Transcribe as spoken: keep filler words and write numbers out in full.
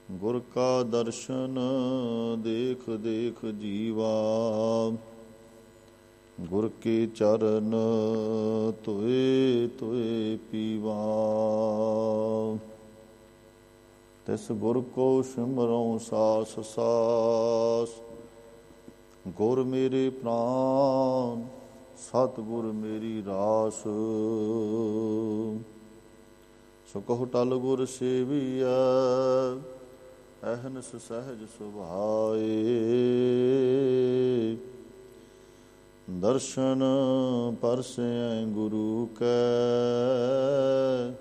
ਗੁਰ ਕਾ ਦਰਸ਼ਨ ਦੇਖ ਦੇਖ ਜੀਵਾ, ਗੁਰ ਕੇ ਚਰਨ ਧੋਏ ਧੋਏ ਪੀਵਾ। ਤਿਸ ਗੁਰ ਕੋ ਸਿਮਰਉ ਸਾਸ ਸਾਸ, ਗੁਰ ਮੇਰੇ ਪ੍ਰਾਨ ਸਤਿਗੁਰ ਮੇਰੀ ਰਾਸ। ਸੋ ਕਹੋ ਟਲ ਗੁਰ ਸੇਵੀਐ, ਅਹਨਿਸ ਸਹਿਜ ਸੁਭਾਏ। ਦਰਸ਼ਨ ਪਰਸੈ ਗੁਰੂ ਕੈ,